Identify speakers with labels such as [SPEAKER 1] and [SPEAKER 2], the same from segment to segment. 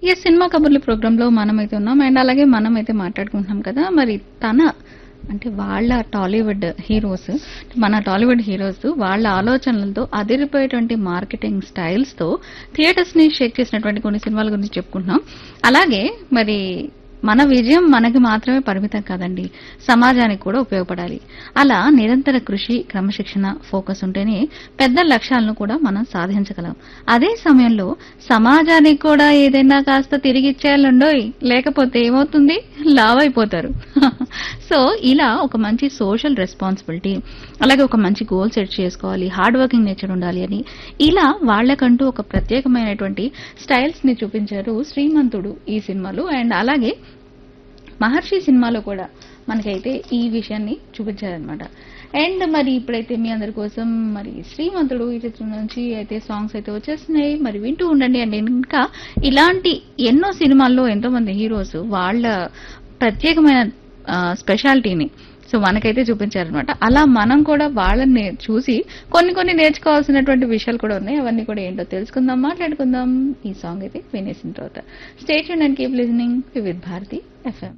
[SPEAKER 1] Cinema కబుర్లు ప్రోగ్రాంలో మనమైతే ఉన్నాం అండ్ అలాగే మనమైతే మాట్లాడుకుంటున్నాం కదా మరి తన అంటే వాళ్ళ టాలీవుడ్ హీరోస్ మన టాలీవుడ్ హీరోస్ వాళ్ళ ఆలోచనలతో అదిరిపోయేటువంటి మార్కెటింగ్ స్టైల్స్ తో థియేటర్స్ ని షేక్ చేసినటువంటి కొన్ని సినిమాల గురించి చెప్పుకుంటున్నాం. అలాగే మరి మన విజయం మనకి మాత్రమే పరిమితం కాదండి, సమాజానికి కూడా ఉపయోగపడాలి. అలా నిరంతర కృషి, క్రమశిక్షణ, ఫోకస్ ఉంటేనే పెద్ద లక్ష్యాలను కూడా మనం సాధించగలం. అదే సమయంలో సమాజానికి కూడా ఏదైనా కాస్త తిరిగి ఇచ్చేయాలండోయ్, లేకపోతే ఏమవుతుంది, లావ్ అయిపోతారు. సో ఇలా ఒక మంచి సోషల్ రెస్పాన్సిబిలిటీ, అలాగే ఒక మంచి గోల్ సెట్ చేసుకోవాలి, హార్డ్ వర్కింగ్ నేచర్ ఉండాలి అని ఇలా వాళ్లకంటూ ఒక ప్రత్యేకమైనటువంటి స్టైల్స్ ని చూపించారు శ్రీమంతుడు ఈ సినిమాలో. అండ్ అలాగే మహర్షి సినిమాలో కూడా మనకైతే ఈ విషయాన్ని చూపించారనమాట. అండ్ మరి ఇప్పుడైతే మీ అందరి కోసం మరి శ్రీమంతుడు ఈ చిత్రం నుంచి అయితే సాంగ్స్ అయితే వచ్చేస్తున్నాయి, మరి వింటూ ఉండండి. అండ్ ఇంకా ఇలాంటి ఎన్నో సినిమాల్లో ఎంతో మంది హీరోస్ వాళ్ళ ప్రత్యేకమైన స్పెషాలిటీని సో మనకైతే చూపించారనమాట. అలా మనం కూడా వాళ్ళని చూసి కొన్ని నేర్చుకోవాల్సినటువంటి విషయాలు కూడా ఉన్నాయి. అవన్నీ కూడా ఏంటో తెలుసుకుందాం, మాట్లాడుకుందాం ఈ సాంగ్ అయితే వినేసిన తర్వాత. Stay tuned and keep listening with Bharati FM.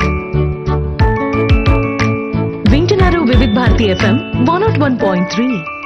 [SPEAKER 2] వింటున్నారు వివిధ భారతి ఎఫ్ఎం 101.3.